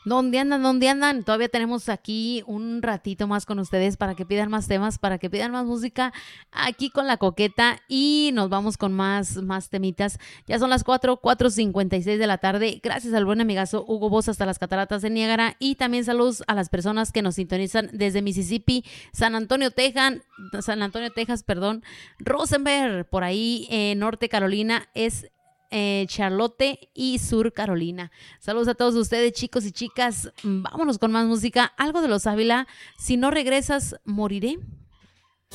¿Dónde andan? ¿Dónde andan? Todavía tenemos aquí un ratito más con ustedes para que pidan más temas, para que pidan más música aquí con la coqueta y nos vamos con más temitas. Ya son las 4:56 de la tarde. Gracias al buen amigazo Hugo Boss hasta las cataratas de Niágara y también saludos a las personas que nos sintonizan desde Mississippi, San Antonio, Texas, perdón, Rosenberg, por ahí Norte Carolina, es Charlotte y Sur Carolina. Saludos a todos ustedes, chicos y chicas. Vámonos con más música. Algo de los Ávila. Si no regresas, moriré.